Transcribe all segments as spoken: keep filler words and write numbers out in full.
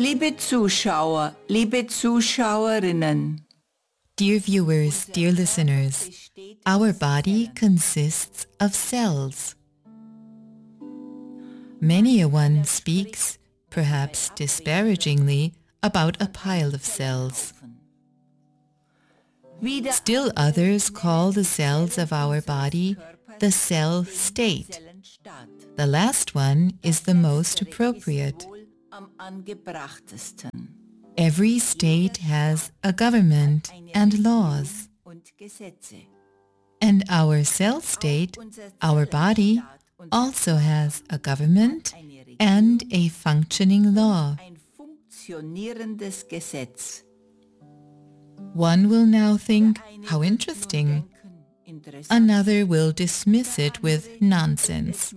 Liebe Zuschauer, liebe Zuschauerinnen, Dear viewers, dear listeners, our body consists of cells. Many a one speaks, perhaps disparagingly, about a pile of cells. Still others call the cells of our body the cell state. The last one is the most appropriate. Every state has a government and laws. And our cell state, our body, also has a government and a functioning law. One will now think, how interesting. Another will dismiss it with nonsense.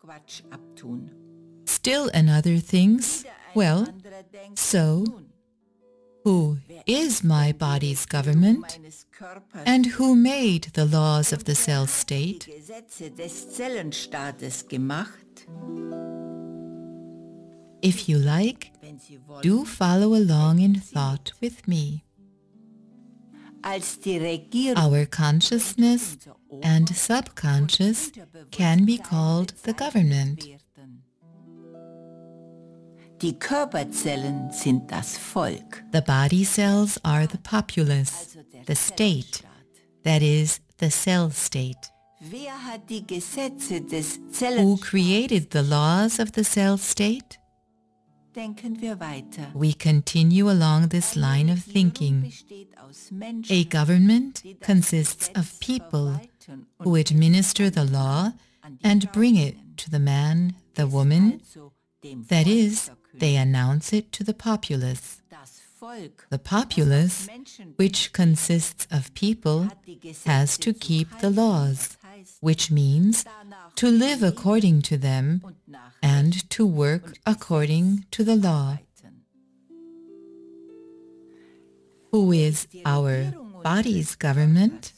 Still another thinks, well, so, who is my body's government? And who made the laws of the cell state? If you like, do follow along in thought with me. Our consciousness and subconscious can be called the government. Die Körperzellen sind das Volk. The body cells are the populace, the state, that is, the cell state. Wer hat die Gesetze des Who created the laws of the cell state? Denken wir weiter. We continue along this line of thinking. A government consists of people who administer the law and bring it to the man, the woman, that is, they announce it to the populace. The populace, which consists of people, has to keep the laws, which means to live according to them and to work according to the law. Who is our body's government?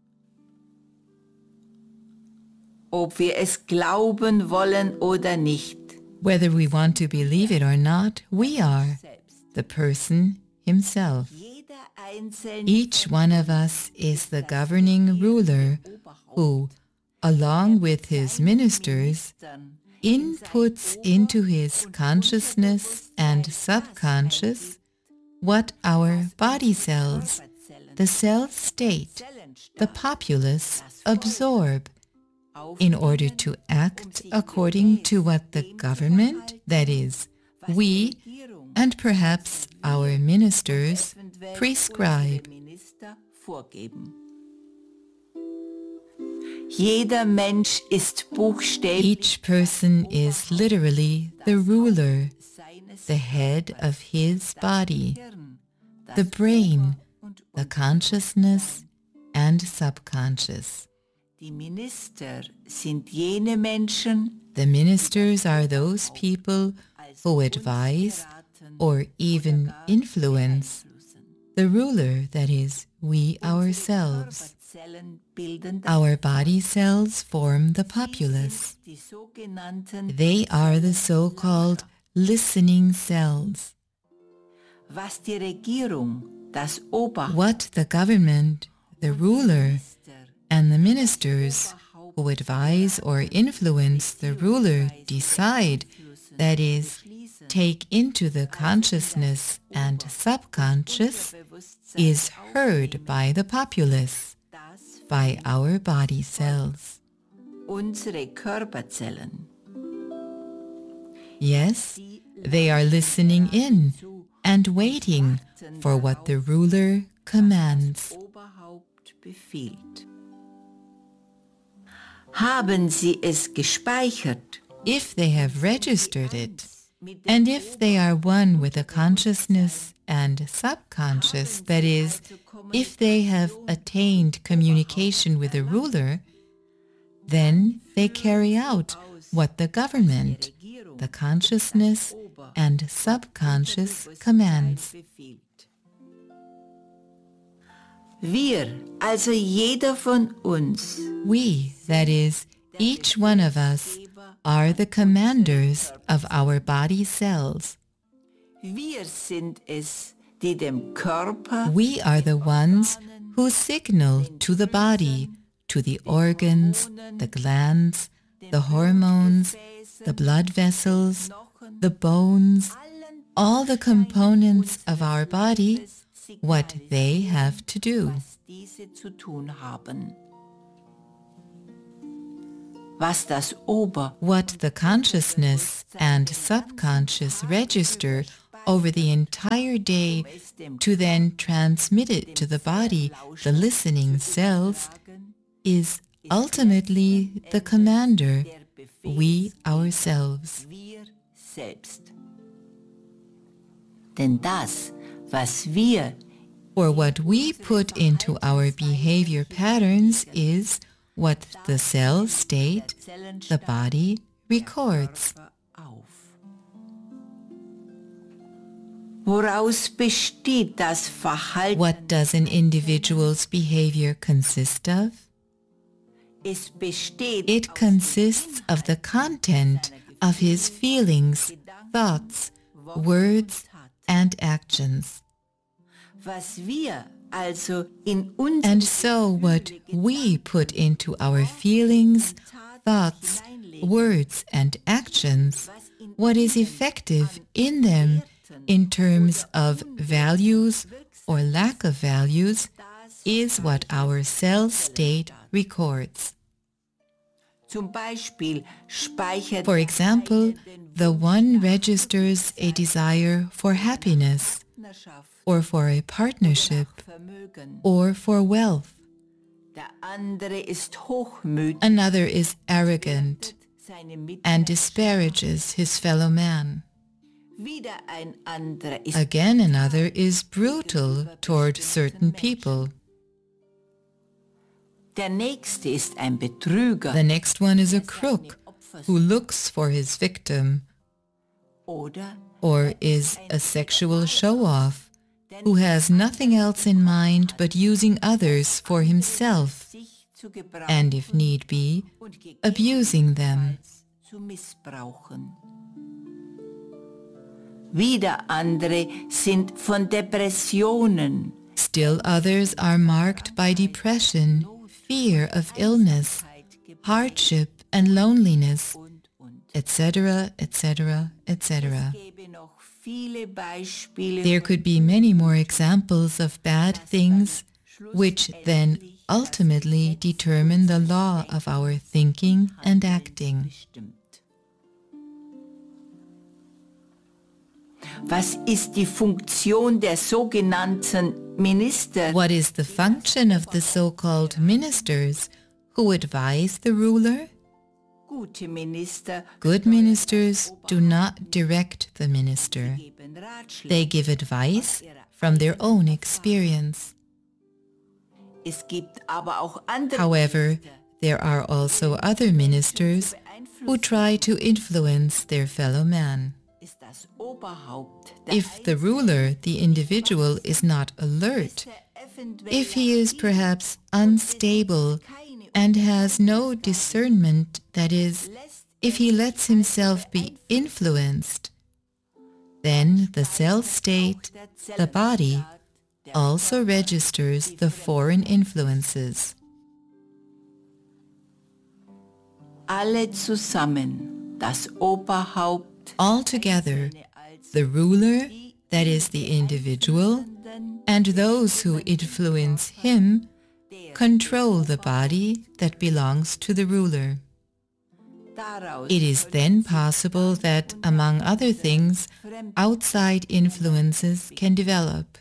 Ob wir es glauben wollen oder nicht. Whether we want to believe it or not, we are the person himself. Each one of us is the governing ruler who, along with his ministers, inputs into his consciousness and subconscious what our body cells, the cell state, the populace absorb, in order to act according to what the government, that is, we, and perhaps our ministers, prescribe. Jeder Mensch ist buchstäblich. Each person is literally the ruler, the head of his body, the brain, the consciousness and subconscious. Die Minister sind jene Menschen, the ministers are those people who advise or even influence the ruler, that is, we ourselves. Our body cells form the populace. They are the so-called listening cells. Was die Regierung, das Oberhaupt, what the government, the ruler, and the ministers who advise or influence the ruler decide, that is, take into the consciousness and subconscious, is heard by the populace, by our body cells. Unsere Körperzellen. Yes, they are listening in and waiting for what the ruler commands. Haben sie es gespeichert? If they have registered it, and if they are one with the consciousness and subconscious, that is, if they have attained communication with the ruler, then they carry out what the government, the consciousness and subconscious commands. Wir, also jeder von uns, we, that is, each one of us, are the commanders of our body cells. Wir sind es, die dem Körper, We are the ones who signal to the body, to the organs, the glands, the hormones, the blood vessels, the bones, all the components of our body, what they have to do. was diese zu tun haben. Was das Ober- What the consciousness and subconscious register over the entire day to then transmit it to the body, the listening cells, is ultimately the commander, we ourselves. wir selbst. Denn das, was wir For what we put into our behavior patterns is what the cell state, the body, records. auf. Woraus besteht das Verhalten? What does an individual's behavior consist of? Es besteht It consists of the content of his feelings, thoughts, words, and actions. was wir also in uns And so what we put into our feelings, thoughts, words, and actions, what is effective in them in terms of values or lack of values, is what our cell state records. zum Beispiel speichert For example, the one registers a desire for happiness, or for a partnership, Vermögen. or for wealth. Der andere ist hochmütig, Another is arrogant seine Mitmenschen. and disparages his fellow man. Wieder ein anderer ist Again, another is brutal toward certain people. der nächste ist ein Betrüger The next one is a crook who looks for his victim, oder or is a sexual show-off who has nothing else in mind but using others for himself, sich zu gebrauchen and if need be, und abusing them. zu missbrauchen. Wieder andere sind von Depressionen, Still others are marked by depression, fear of illness, hardship and loneliness, und, und. et cetera, et cetera, et cetera. Es gäbe noch viele Beispiele, There could be many more examples of bad things which then ultimately determine the law of our thinking and acting. bestimmt. Was ist die Funktion der sogenannten Minister? What is the function of the so-called ministers who advise the ruler? Gute Minister Good ministers do not direct the minister. geben Ratschläge. They give advice from their own experience. Es gibt aber auch andere However, Minister, there are also other ministers who try to influence their fellow man. ist das Oberhaupt der If the ruler, the individual, is not alert, if he is perhaps unstable and has no discernment, that is, if he lets himself be influenced, then the cell state, the body, also registers the foreign influences. alle zusammen, das Oberhaupt, Altogether, the ruler, that is the individual, and those who influence him, control the body that belongs to the ruler. daraus It is then possible that, among other things, outside influences can develop.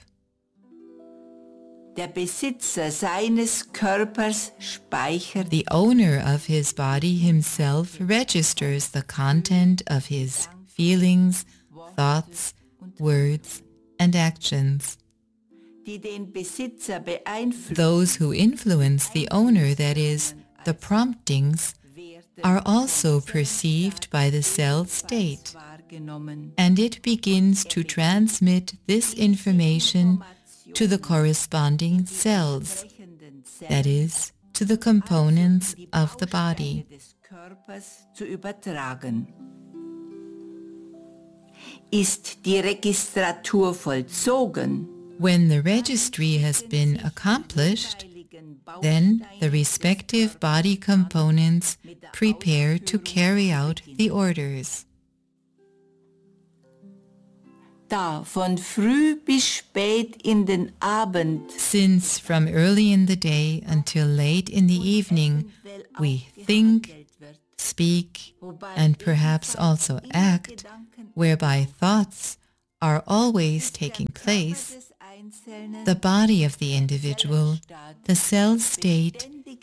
der Besitzer seines Körpers speichert The owner of his body himself registers the content of his feelings, thoughts, words, and actions. die den Besitzer beeinflussen, Those who influence the owner, that is, the promptings, are also perceived by the cell state, wahrgenommen. and it begins to transmit this information to the corresponding cells, that is, to the components of the body. Des Körpers zu übertragen. ist die Registratur vollzogen, when the registry has been accomplished, then the respective body components prepare to carry out the orders. Da von früh bis spät in den Abend, since from early in the day until late in the evening we think, speak, and perhaps also act, whereby thoughts are always taking place, the body of the individual, the cell state,